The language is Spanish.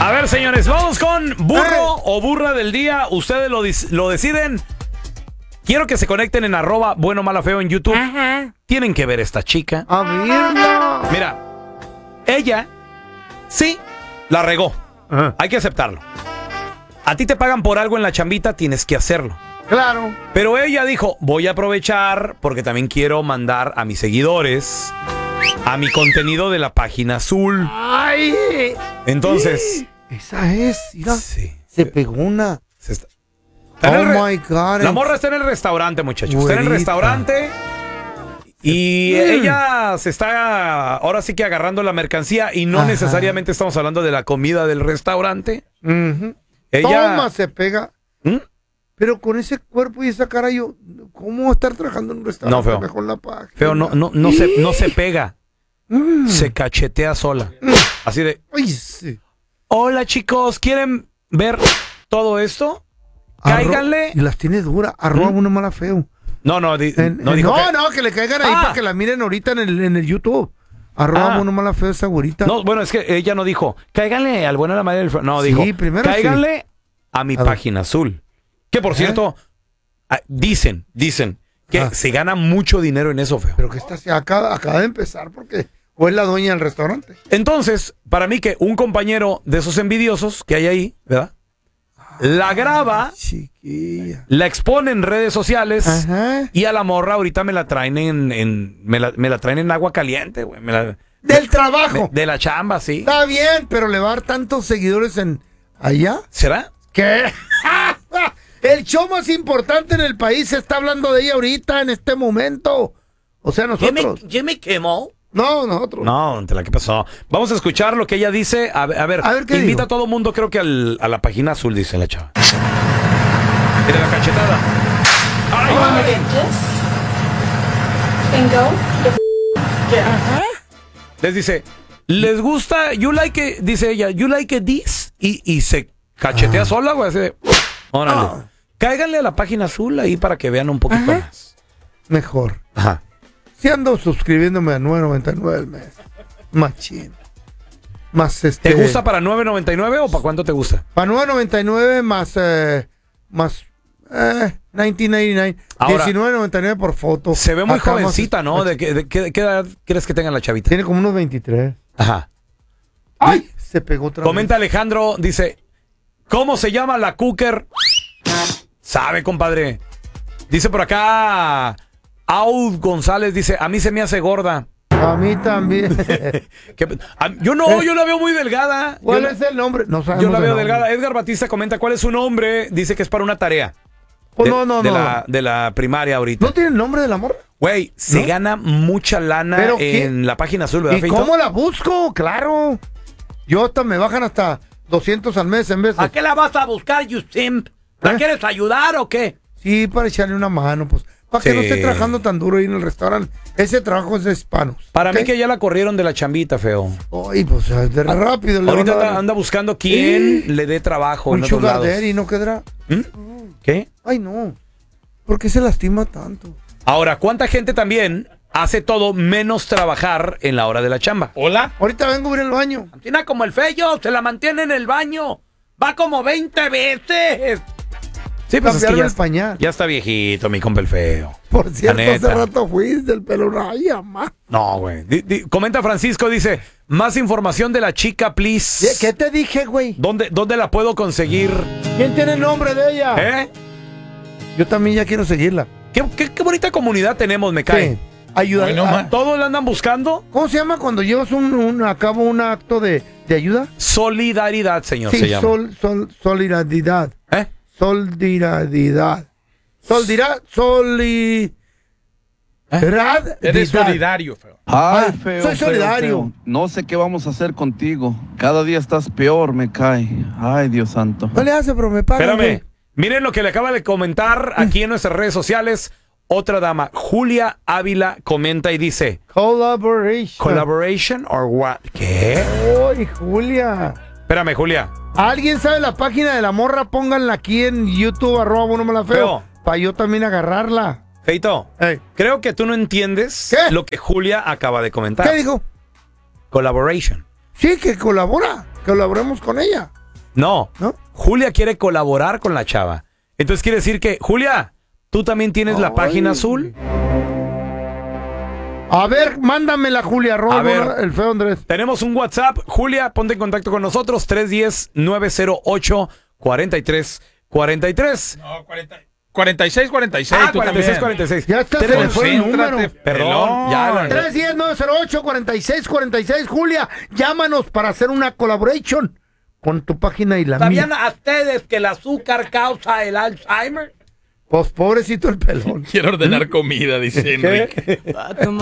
A ver, señores, vamos con burro o burra del día. Ustedes lo deciden. Quiero que se conecten en @buenomalafeo en YouTube. Ajá. Tienen que ver esta chica. A verla. Mira, ella sí la regó. Ajá. Hay que aceptarlo. A ti te pagan por algo en la chambita, tienes que hacerlo. Claro. Pero ella dijo, voy a aprovechar porque también quiero mandar a mis seguidores a mi contenido de la página azul. ¡Ay! Entonces, Esa es, mira. sí. Se pegó una. Está Oh en el my God. La morra está en el restaurante, muchachos. Está en el Güerita. restaurante y ella se está ahora sí que agarrando la mercancía y no Ajá. necesariamente estamos hablando de la comida del restaurante. Ujú. Ella... Toma, se pega. ¿Mm? Pero con ese cuerpo y esa cara, yo, ¿cómo estar trabajando en un restaurante? No, feo. Mejor la página. Feo, no se pega. Se cachetea sola. Así de, Ay, sí. hola chicos, ¿quieren ver todo esto? Cáiganle. Y las tiene dura. Arroba uno mala feo. No, no dijo que... No, que le caigan ahí Ah. para que la miren ahorita en el YouTube. Arroba Ah. uno mala feo esa güerita. No, bueno, es que ella no dijo, cáiganle al bueno, a la madre del... No, dijo, Sí, primero cáiganle a mi A ver. página azul. Que por cierto, dicen que se gana mucho dinero en eso, feo. Pero que esta acaba de empezar porque o es la dueña del restaurante. Entonces, para mí que un compañero de esos envidiosos que hay ahí, ¿verdad? La graba, Chiquilla. la expone en redes sociales Ajá. y a la morra ahorita me la traen me la traen en agua caliente, güey. Del trabajo. De la chamba, sí. Está bien, pero le va a dar tantos seguidores en allá. ¿Será? ¿Qué? El show más importante en el país se está hablando de ella ahorita, en este momento. O sea, nosotros. Jimmy Kimmel. No, nosotros. No, ¿qué pasó? Vamos a escuchar lo que ella dice. A ver, ¿qué invita dijo? a todo mundo, creo que a la página azul, dice la chava. Mira la cachetada. ¡Ay, You wanna madre! get this? And go? Yeah. Les dice, ¿les gusta? You like it, dice ella, you like it this? Y se cachetea sola, güey, así de, órale. Cáiganle a la página azul ahí para que vean un poquito más. Mejor. Ajá. Si ando suscribiéndome a $9.99 al mes. Machín. Más ¿Te gusta para $9.99 o para cuánto te gusta? Para $9.99 más $19.99. Ahora, $19.99 por foto. Se ve muy Acá más jovencita, ¿no? ¿De qué edad crees que tenga la chavita? Tiene como unos 23. Ajá. ¡Ay! Se pegó otra Comenta Alejandro, dice, ¿cómo se llama la cooker? Sabe, compadre. Dice por acá, Aud González, dice, a mí se me hace gorda. vez. A mí también. Yo la veo muy delgada. ¿Cuál Yo es el nombre? No sabemos. Yo la el veo nombre. delgada. Edgar Batista comenta, ¿cuál es su nombre? Dice que es para una tarea. Pues De- no. De la primaria ahorita. ¿No tiene el nombre del amor? Güey, se ¿No? gana mucha lana ¿Pero en qué? la página azul, ¿verdad, ¿Y Feito? cómo la busco? Claro. Yo hasta me bajan hasta 200 al mes en vez de... ¿A qué la vas a buscar, you simp? ¿La ¿Eh? quieres ayudar o qué? Sí, para echarle una mano, pues. Para que Sí. no esté trabajando tan duro ahí en el restaurante. Ese trabajo es de hispanos. Para ¿ok? mí que ya la corrieron de la chambita, feo. Ay, pues de rápido. le Ahorita van a dar anda buscando quién le dé trabajo en un otros sugar lados. daddy, ¿no quedará? ¿Mm? ¿Qué? Ay, no. ¿Por qué se lastima tanto? Ahora, ¿cuánta gente también hace todo menos trabajar en la hora de la chamba? ¿Hola? Ahorita vengo a ir al baño. Tiene como el feyo, se la mantiene en el baño. Va como 20 veces. Sí, pues es que Cambiarle ya, el pañal. ya está viejito, mi compa el feo. Por cierto, La neta. hace rato fuiste del pelo. Ay, mamá. No, güey. Comenta Francisco, dice, más información de la chica, please. ¿Qué te dije, güey? ¿Dónde la puedo conseguir? ¿Quién tiene el nombre de ella? ¿Eh? Yo también ya quiero seguirla. Qué bonita comunidad tenemos, me cae. ¿Qué? Ayuda. Bueno, ¿todos la andan buscando? ¿Cómo se llama cuando llevas a cabo un acto de ayuda? Solidaridad, señor, se Sí, llama. solidaridad. ¿Eh? Solidaridad. Eres solidario, feo. Ay, feo. soy solidario. feo. No sé qué vamos a hacer contigo. Cada día estás peor, me cae. Ay, Dios santo. No le hace, pero me pagan. Espérame. Miren lo que le acaba de comentar aquí en nuestras redes sociales. Otra dama, Julia Ávila, comenta y dice, Collaboration. ¿collaboration or what? ¿Qué? Ay, Julia. Espérame, Julia. ¿Alguien sabe la página de la morra? Pónganla aquí en YouTube, @buenomalafeo. Feo. Para yo también agarrarla. Feito, Ey. creo que tú no entiendes ¿Qué? lo que Julia acaba de comentar. ¿Qué dijo? Collaboration. Sí, que colabora. Colaboremos con ella. No. Julia quiere colaborar con la chava. Entonces quiere decir que, Julia, tú también tienes la página azul. A ver, mándamela, Julia. A ver, el feo Andrés. Tenemos un WhatsApp. Julia, ponte en contacto con nosotros. 310-908-4343. No, 4646. Ah, 4646. Ya está, se le fue el número. Perdón, ya. 310-908-4646. Julia, llámanos para hacer una collaboration con tu página y la ¿Sabían mía. a ustedes que el azúcar causa el Alzheimer? Pues pobrecito el pelón. Quiero ordenar comida, dice Enrique.